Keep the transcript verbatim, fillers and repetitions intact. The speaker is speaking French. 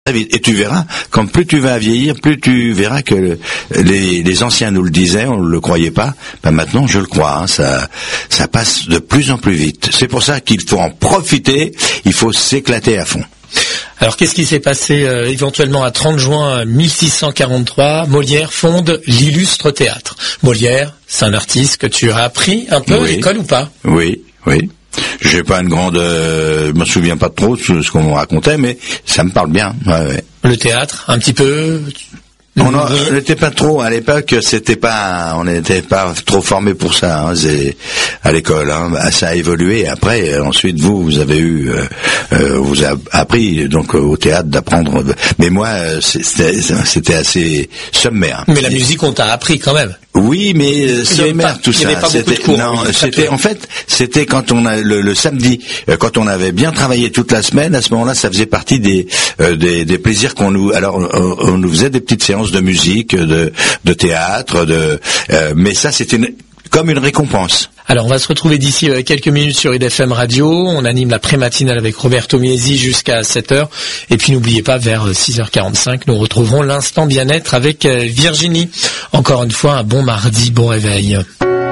Et tu verras, comme plus tu vas vieillir, plus tu verras que le, les, les anciens nous le disaient, on ne le croyait pas. Ben maintenant, je le crois. Hein, ça, ça passe de plus en plus vite. C'est pour ça qu'il faut en profiter. Il faut s'éclater à fond. Alors, qu'est-ce qui s'est passé euh, éventuellement à trente juin mille six cent quarante-trois? Molière fonde l'Illustre Théâtre. Molière, c'est un artiste que tu as appris un peu oui. à l'école ou pas? Oui, oui. J'ai pas une grande, euh, je me souviens pas trop de ce, ce qu'on me racontait, mais ça me parle bien. Ouais, ouais. Le théâtre, un petit peu. On n'était pas trop à l'époque. C'était pas, on n'était pas trop formé pour ça. Hein, c'est, à l'école, hein, ça a évolué. Après, ensuite, vous, vous avez eu, euh, euh, vous avez appris donc au théâtre d'apprendre. Mais moi, c'était, c'était assez sommaire. Mais la musique, on t'a appris quand même. Oui, mais sommaire pas, tout ça. C'était non, c'était en fait, c'était quand on a le, le samedi, quand on avait bien travaillé toute la semaine. À ce moment-là, ça faisait partie des euh, des, des plaisirs qu'on nous. Alors, on, on nous faisait des petites séances de musique, de de théâtre, de. Euh, mais ça, c'était une, comme une récompense. Alors, on va se retrouver d'ici quelques minutes sur I D F M Radio. On anime la pré-matinale avec Roberto Miesi jusqu'à sept heures. Et puis, n'oubliez pas, vers six heures quarante-cinq, nous retrouverons l'instant bien-être avec Virginie. Encore une fois, un bon mardi, bon réveil.